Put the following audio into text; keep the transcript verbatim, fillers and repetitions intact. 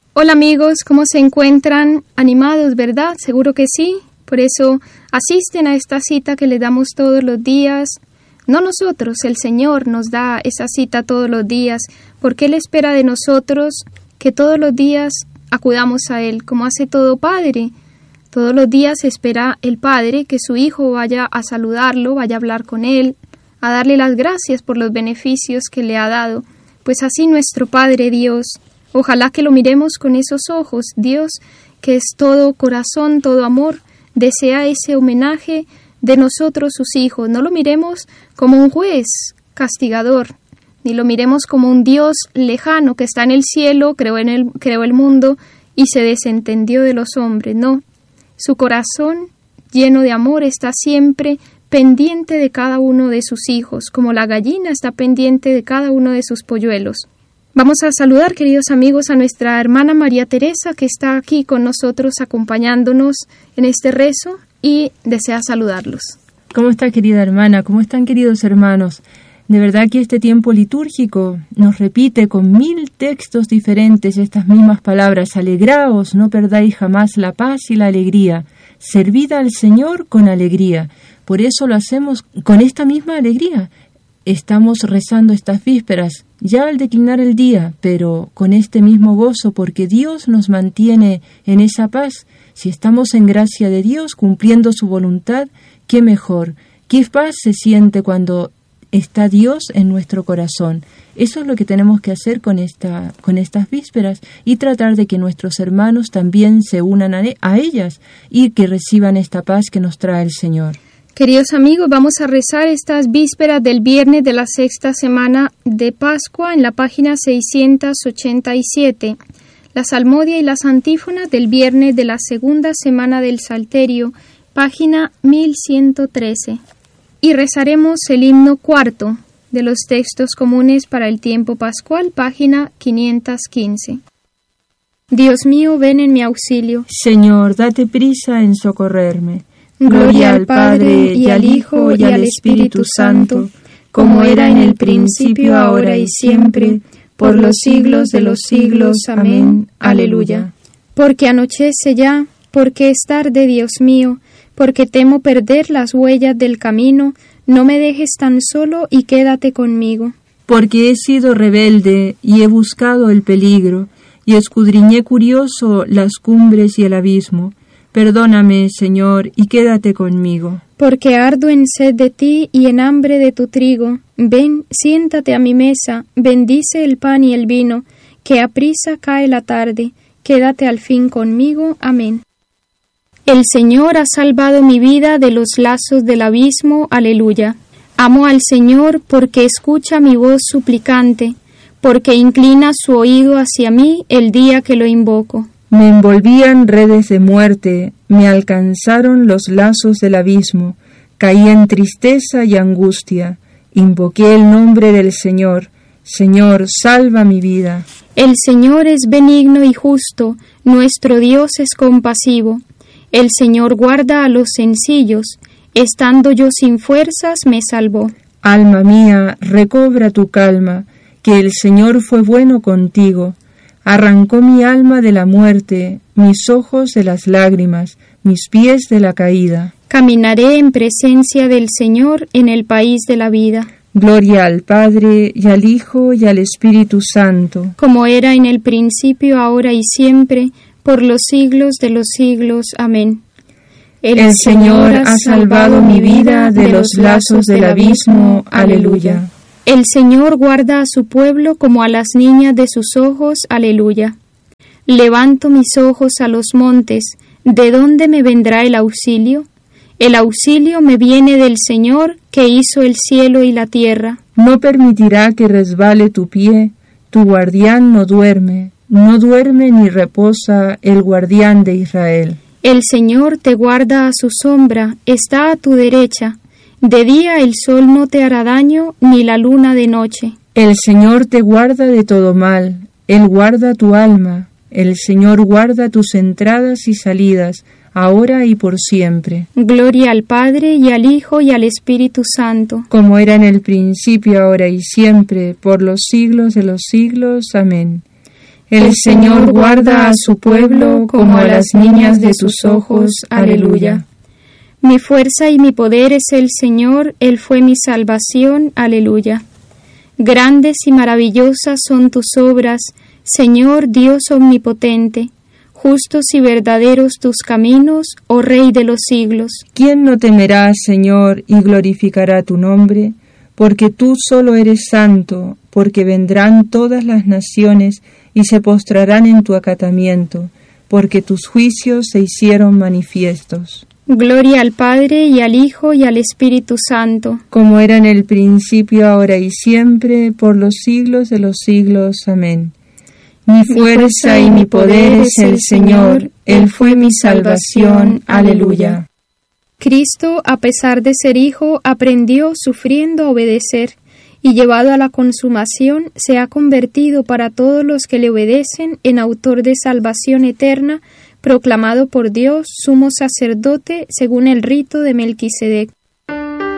Hola amigos, ¿cómo se encuentran? ¿Animados, verdad? Seguro que sí. Por eso asisten a esta cita que le damos todos los días. No nosotros, el Señor nos da esa cita todos los días, porque Él espera de nosotros que todos los días acudamos a Él, como hace todo padre. Todos los días espera el Padre que su Hijo vaya a saludarlo, vaya a hablar con Él, a darle las gracias por los beneficios que le ha dado. Pues así nuestro Padre Dios, ojalá que lo miremos con esos ojos. Dios, que es todo corazón, todo amor, desea ese homenaje de nosotros sus hijos. No lo miremos como un juez castigador, ni lo miremos como un Dios lejano que está en el cielo, creó, en el, creó el mundo y se desentendió de los hombres. No, su corazón lleno de amor está siempre pendiente de cada uno de sus hijos, como la gallina está pendiente de cada uno de sus polluelos. Vamos a saludar, queridos amigos, a nuestra hermana María Teresa, que está aquí con nosotros acompañándonos en este rezo y desea saludarlos. ¿Cómo está, querida hermana? ¿Cómo están, queridos hermanos? De verdad que este tiempo litúrgico nos repite con mil textos diferentes estas mismas palabras. Alegraos, no perdáis jamás la paz y la alegría. Servid al Señor con alegría. Por eso lo hacemos con esta misma alegría. Estamos rezando estas vísperas, ya al declinar el día, pero con este mismo gozo, porque Dios nos mantiene en esa paz. Si estamos en gracia de Dios, cumpliendo su voluntad, qué mejor, qué paz se siente cuando está Dios en nuestro corazón. Eso es lo que tenemos que hacer con esta, con estas vísperas y tratar de que nuestros hermanos también se unan a, a ellas y que reciban esta paz que nos trae el Señor. Queridos amigos, vamos a rezar estas vísperas del viernes de la sexta semana de Pascua en la página seiscientos ochenta y siete. La salmodia y las antífonas del viernes de la segunda semana del Salterio, página mil ciento trece. Y rezaremos el himno cuarto de los textos comunes para el tiempo pascual, página quinientos quince. Dios mío, ven en mi auxilio. Señor, date prisa en socorrerme. Gloria al Padre, y al Hijo, y al Espíritu Santo, como era en el principio, ahora y siempre, por los siglos de los siglos. Amén. Aleluya. Porque anochece ya, porque es tarde, Dios mío, porque temo perder las huellas del camino, no me dejes tan solo y quédate conmigo. Porque he sido rebelde y he buscado el peligro, y escudriñé curioso las cumbres y el abismo. Perdóname, Señor, y quédate conmigo. Porque ardo en sed de ti y en hambre de tu trigo. Ven, siéntate a mi mesa, bendice el pan y el vino, que aprisa cae la tarde. Quédate al fin conmigo. Amén. El Señor ha salvado mi vida de los lazos del abismo. Aleluya. Amo al Señor porque escucha mi voz suplicante, porque inclina su oído hacia mí el día que lo invoco. Me envolvían redes de muerte, me alcanzaron los lazos del abismo, caí en tristeza y angustia, invoqué el nombre del Señor. Señor, salva mi vida. El Señor es benigno y justo, nuestro Dios es compasivo. El Señor guarda a los sencillos, estando yo sin fuerzas me salvó. Alma mía, recobra tu calma, que el Señor fue bueno contigo. Arrancó mi alma de la muerte, mis ojos de las lágrimas, mis pies de la caída. Caminaré en presencia del Señor en el país de la vida. Gloria al Padre, y al Hijo, y al Espíritu Santo. Como era en el principio, ahora y siempre, por los siglos de los siglos. Amén. El, el Señor ha salvado mi vida de los lazos del abismo. Aleluya. El Señor guarda a su pueblo como a las niñas de sus ojos. Aleluya. Levanto mis ojos a los montes. ¿De dónde me vendrá el auxilio? El auxilio me viene del Señor, que hizo el cielo y la tierra. No permitirá que resbale tu pie. Tu guardián no duerme. No duerme ni reposa el guardián de Israel. El Señor te guarda a su sombra. Está a tu derecha. De día el sol no te hará daño, ni la luna de noche. El Señor te guarda de todo mal, Él guarda tu alma. El Señor guarda tus entradas y salidas, ahora y por siempre. Gloria al Padre, y al Hijo, y al Espíritu Santo. Como era en el principio, ahora y siempre, por los siglos de los siglos. Amén. El Señor guarda a su pueblo como a las niñas de sus ojos. Aleluya. Mi fuerza y mi poder es el Señor, Él fue mi salvación. Aleluya. Grandes y maravillosas son tus obras, Señor Dios omnipotente. Justos y verdaderos tus caminos, oh Rey de los siglos. ¿Quién no temerá, Señor, y glorificará tu nombre? Porque tú solo eres santo, porque vendrán todas las naciones y se postrarán en tu acatamiento, porque tus juicios se hicieron manifiestos. Gloria al Padre, y al Hijo, y al Espíritu Santo. Como era en el principio, ahora y siempre, por los siglos de los siglos. Amén. Mi fuerza y mi poder es el Señor, Él fue mi salvación. Aleluya. Cristo, a pesar de ser Hijo, aprendió sufriendo a obedecer, y llevado a la consumación, se ha convertido para todos los que le obedecen en autor de salvación eterna, proclamado por Dios sumo sacerdote según el rito de Melquisedec.